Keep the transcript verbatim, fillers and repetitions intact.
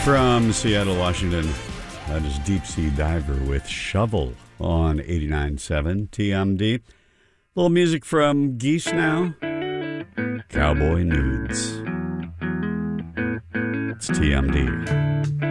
From Seattle, Washington, that is Deep Sea Diver with Shovel on eighty-nine point seven T M D. Little music from Geese now. Cowboy Nudes. It's T M D.